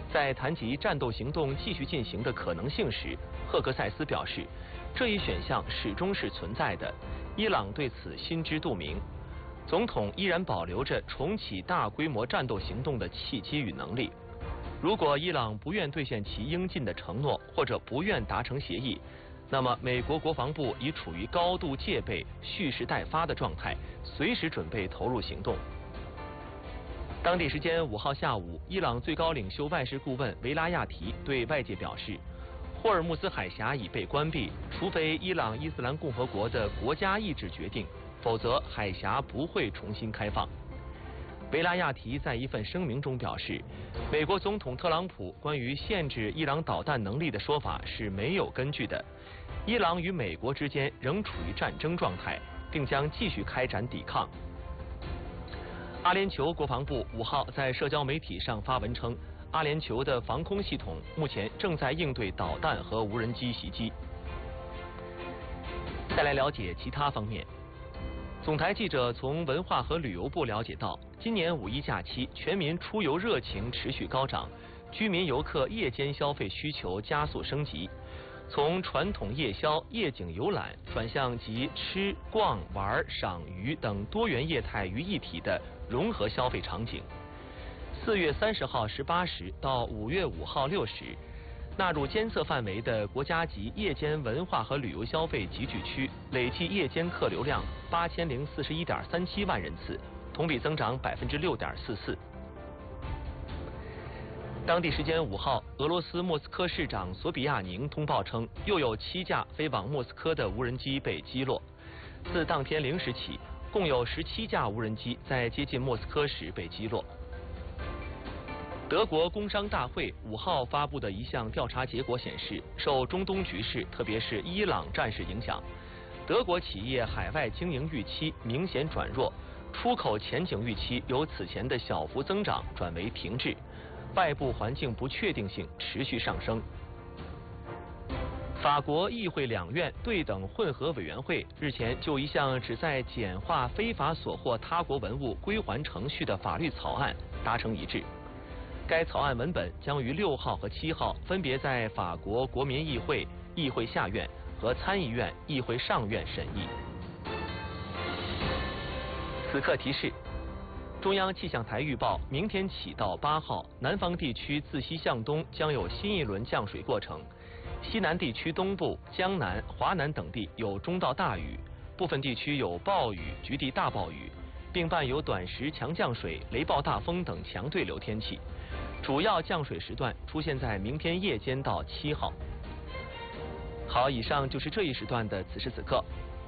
在谈及战斗行动继续进行的可能性时，赫克塞斯表示，这一选项始终是存在的，伊朗对此心知肚明。总统依然保留着重启大规模战斗行动的契机与能力。如果伊朗不愿兑现其应尽的承诺，或者不愿达成协议，那么美国国防部已处于高度戒备、蓄势待发的状态，随时准备投入行动。当地时间5号下午，伊朗最高领袖外事顾问维拉亚提对外界表示，霍尔木兹海峡已被关闭，除非伊朗伊斯兰共和国的国家意志决定，否则海峡不会重新开放。维拉亚提在一份声明中表示，美国总统特朗普关于限制伊朗导弹能力的说法是没有根据的，伊朗与美国之间仍处于战争状态，并将继续开展抵抗。阿联酋国防部5号在社交媒体上发文称，阿联酋的防空系统目前正在应对导弹和无人机袭击。再来了解其他方面。总台记者从文化和旅游部了解到，今年5一假期全民出游热情持续高涨，居民游客夜间消费需求加速升级，从传统夜宵、夜景游览转向集吃、逛、玩、赏鱼等多元业态于一体的融合消费场景。4月30号18时到5月5号6时，纳入监测范围的国家级夜间文化和旅游消费集聚区累计夜间客流量8041.37万人次，同比增长6.44%。当地时间5号，俄罗斯莫斯科市长索比亚宁通报称，又有7架飞往莫斯科的无人机被击落。自当天0时起，共有17架无人机在接近莫斯科时被击落。德国工商大会5号发布的一项调查结果显示，受中东局势，特别是伊朗战事影响，德国企业海外经营预期明显转弱，出口前景预期由此前的小幅增长转为停滞，外部环境不确定性持续上升。法国议会2院对等混合委员会日前就一项旨在简化非法索获他国文物归还程序的法律草案达成一致。该草案文本将于6号和7号分别在法国国民议会、议会下院和参议院、议会上院审议。此刻提示：中央气象台预报，明天起到8号，南方地区自西向东将有新一轮降水过程，西南地区东部、江南、华南等地有中到大雨，部分地区有暴雨、局地大暴雨，并伴有短时强降水、雷暴大风等强对流天气。主要降水时段出现在明天夜间到7号。好，以上就是这一时段的此时此刻。